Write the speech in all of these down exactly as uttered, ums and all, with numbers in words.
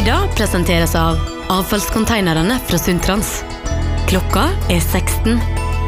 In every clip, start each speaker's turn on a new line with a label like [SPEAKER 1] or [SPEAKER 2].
[SPEAKER 1] Sida presenteres av avfallskonteinerne fra Sundtrans. Klokka er seksten.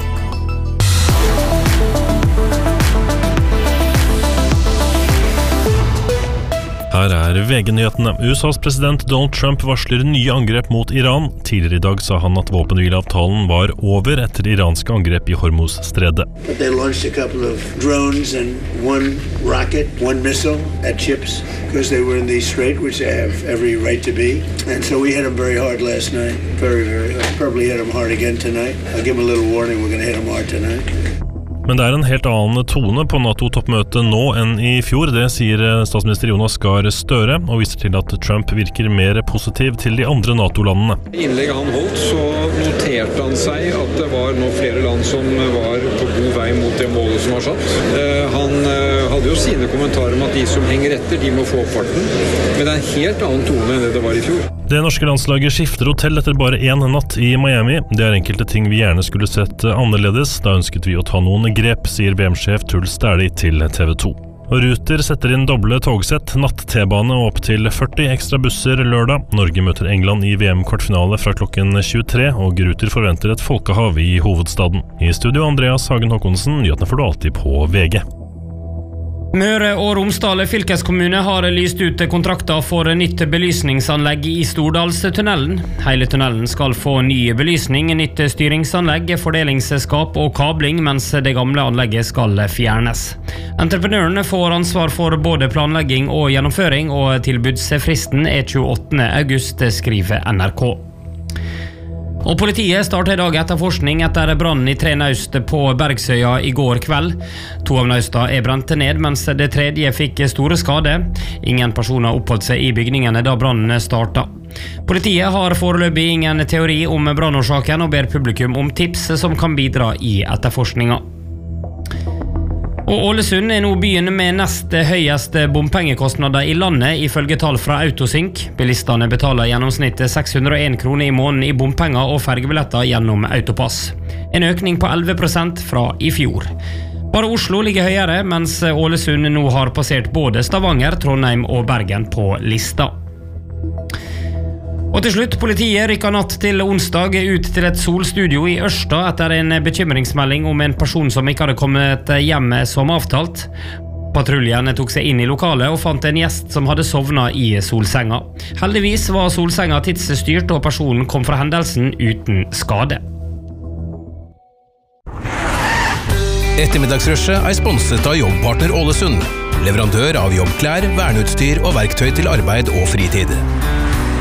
[SPEAKER 2] Her er V G-nyhetene. U S A's president Donald Trump varsler nye angrep mot Iran. Tidligere I dag sa han at våpenhvileavtalen var over etter iranske angrep I Hormuz-stredet.
[SPEAKER 3] They launched a couple of drones and one rocket, one missile at ships because they were in the strait, which they have every right to be. And so we hit them very hard last night. Very, very hard. Probably hit them hard again tonight. I'll give them a little warning. We're going to hit them hard tonight.
[SPEAKER 2] Men det er en helt annen tone på NATO-toppmøtet nå enn I fjor, det sier statsminister Jonas Gahr Støre, og viser til at Trump virker mer positiv til de andre NATO-landene.
[SPEAKER 4] I innlegget han holdt så noterte han seg at det var nå flere land som var på god vei mot det målet som var satt. Han hadde jo sine kommentarer om at de som henger etter, de må få opp farten, men det er en helt annen tone enn det det var I fjor.
[SPEAKER 2] Det norske landslaget skifter hotell etter bare en natt I Miami. Det er enkelte ting vi gjerne skulle sett annerledes. Da ønsket vi å ta noen grep, sier V M-sjef Truls Dæhlie til T V to. Og Ruter setter inn doble togsett, natt-T-bane og opp til førti ekstra busser lørdag. Norge møter England I V M-kvartfinale fra klokken tjuetre, og Ruter forventer et folkehav I hovedstaden. I studio Andreas Hagen Håkonsen, nyhetene får du alltid på V G.
[SPEAKER 5] Møre og Romsdal fylkeskommune har lyst ut kontrakter for nytt belysningsanlegg I Stordalstunnelen. Hele tunnelen skal få ny belysning, nytt styringsanlegg, fordelingsskap og kabling, mens det gamle anlegget skal fjernes. Entreprenørene får ansvar for både planlegging og gjennomføring, og tilbudsfristen er tjueåttende august, skriver N R K. Og politiet startet I dag etterforskning etter brannen I tre naust på Bergsøya I går kveld. To av nausta er brent ned, mens det tredje fikk store skade. Ingen personer oppholdt seg I bygningene da brannen startet. Politiet har foreløpig ingen teori om brannårsaken og ber publikum om tips som kan bidra I etterforskningen. Og Ålesund er nå byen med nest høyeste bompengekostnader I landet, ifølge tall fra Autosync. Bilistene betaler gjennomsnittet seks hundre og en kroner I måneden I bompenger og fergebilletter gjennom Autopass. En økning på elleve prosent fra I fjor. Bare Oslo ligger høyere, mens Ålesund nå har passert både Stavanger, Trondheim og Bergen på lista. Og til slutt, politiet rykket natt til onsdag ut til et solstudio I Ørsta etter en bekymringsmelding om en person som ikke hadde kommet hjem som avtalt. Patruljen tok seg inn I lokalet og fant en gjest som hadde sovnet I solsenga. Heldigvis var solsenga tidsstyrt, og personen kom fra hendelsen uten skade.
[SPEAKER 6] Ettermiddagsrushet er sponset av Jobbpartner Ålesund, leverandør av jobbklær, verneutstyr og verktøy til arbeid og fritid.